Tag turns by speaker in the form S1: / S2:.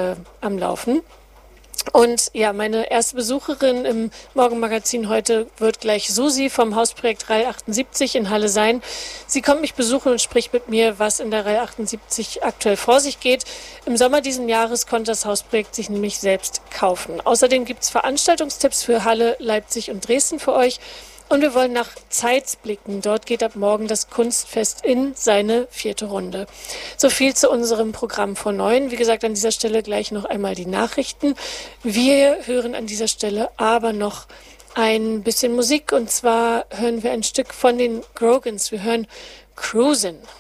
S1: am Laufen. Und ja, meine erste Besucherin im Morgenmagazin heute wird gleich Susi vom Hausprojekt RAL 78 in Halle sein. Sie kommt mich besuchen und spricht mit mir, was in der RAL 78 aktuell vor sich geht. Im Sommer diesen Jahres konnte das Hausprojekt sich nämlich selbst kaufen. Außerdem gibt es Veranstaltungstipps für Halle, Leipzig und Dresden für euch. Und wir wollen nach Zeitz blicken. Dort geht ab morgen das Kunstfest in seine 4. Runde. So viel zu unserem Programm vor 9. Wie gesagt, an dieser Stelle gleich noch einmal die Nachrichten. Wir hören an dieser Stelle aber noch ein bisschen Musik. Und zwar hören wir ein Stück von den Grogans. Wir hören Cruisin'.